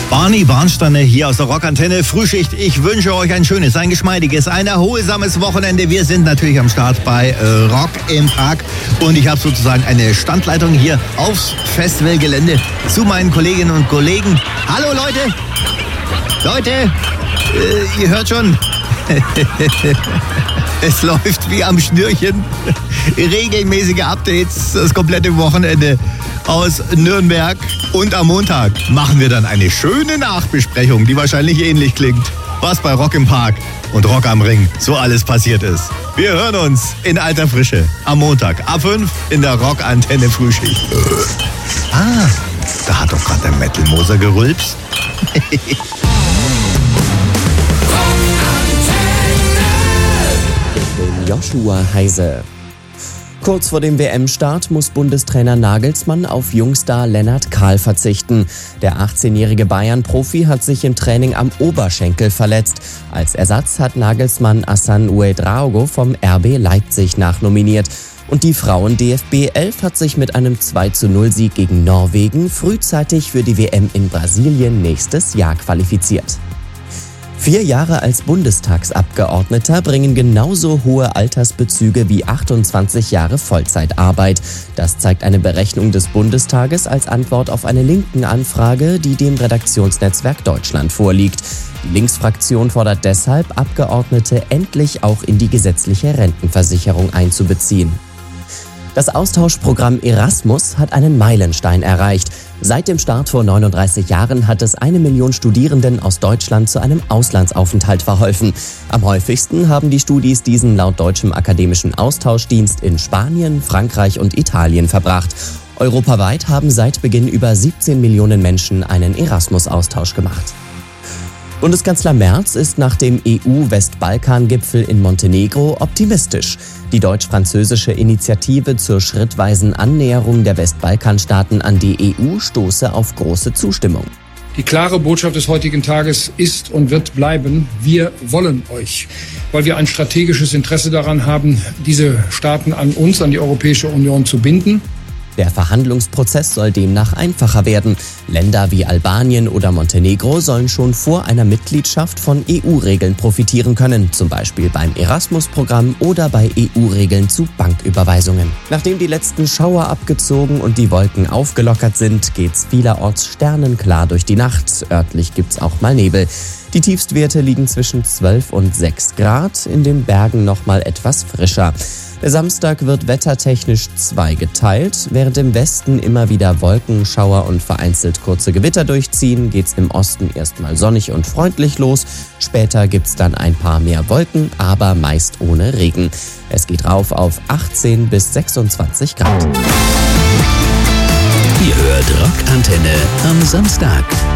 Barney Barnsteiner hier aus der Rockantenne Frühschicht. Ich wünsche euch ein schönes, ein geschmeidiges, ein erholsames Wochenende. Wir sind natürlich am Start bei Rock im Park und ich habe sozusagen eine Standleitung hier aufs Festivalgelände zu meinen Kolleginnen und Kollegen. Hallo Leute! Leute, ihr hört schon, es läuft wie am Schnürchen. Regelmäßige Updates das komplette Wochenende aus Nürnberg. Und am Montag machen wir dann eine schöne Nachbesprechung, die wahrscheinlich ähnlich klingt, was bei Rock im Park und Rock am Ring so alles passiert ist. Wir hören uns in alter Frische am Montag ab 5 in der Rockantenne Frühschicht. Da hat doch gerade der Metal Moser gerülpst. Ich bin Joshua Heise. Kurz vor dem WM-Start muss Bundestrainer Nagelsmann auf Jungstar Lennart Kahl verzichten. Der 18-jährige Bayern-Profi hat sich im Training am Oberschenkel verletzt. Als Ersatz hat Nagelsmann Hassan Ouedraogo vom RB Leipzig nachnominiert. Und die Frauen-DFB 11 hat sich mit einem 2:0-Sieg gegen Norwegen frühzeitig für die WM in Brasilien nächstes Jahr qualifiziert. 4 Jahre als Bundestagsabgeordneter bringen genauso hohe Altersbezüge wie 28 Jahre Vollzeitarbeit. Das zeigt eine Berechnung des Bundestages als Antwort auf eine Linken-Anfrage, die dem Redaktionsnetzwerk Deutschland vorliegt. Die Linksfraktion fordert deshalb, Abgeordnete endlich auch in die gesetzliche Rentenversicherung einzubeziehen. Das Austauschprogramm Erasmus hat einen Meilenstein erreicht. Seit dem Start vor 39 Jahren hat es 1 Million Studierenden aus Deutschland zu einem Auslandsaufenthalt verholfen. Am häufigsten haben die Studis diesen laut Deutschem Akademischen Austauschdienst in Spanien, Frankreich und Italien verbracht. Europaweit haben seit Beginn über 17 Millionen Menschen einen Erasmus-Austausch gemacht. Bundeskanzler Merz ist nach dem EU-Westbalkan-Gipfel in Montenegro optimistisch. Die deutsch-französische Initiative zur schrittweisen Annäherung der Westbalkanstaaten an die EU stoße auf große Zustimmung. Die klare Botschaft des heutigen Tages ist und wird bleiben, wir wollen euch, weil wir ein strategisches Interesse daran haben, diese Staaten an uns, an die Europäische Union zu binden. Der Verhandlungsprozess soll demnach einfacher werden. Länder wie Albanien oder Montenegro sollen schon vor einer Mitgliedschaft von EU-Regeln profitieren können, zum Beispiel beim Erasmus-Programm oder bei EU-Regeln zu Banküberweisungen. Nachdem die letzten Schauer abgezogen und die Wolken aufgelockert sind, geht's vielerorts sternenklar durch die Nacht. Örtlich gibt's auch mal Nebel. Die Tiefstwerte liegen zwischen 12 und 6 Grad, in den Bergen nochmal etwas frischer. Der Samstag wird wettertechnisch zweigeteilt. Während im Westen immer wieder Wolken, Schauer und vereinzelt kurze Gewitter durchziehen, geht's im Osten erstmal sonnig und freundlich los. Später gibt's dann ein paar mehr Wolken, aber meist ohne Regen. Es geht rauf auf 18 bis 26 Grad. Ihr hört Rockantenne am Samstag.